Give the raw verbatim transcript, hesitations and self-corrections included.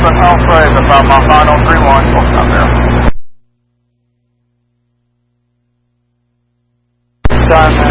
Southern Alpha is about my final three one, folks out there. Done.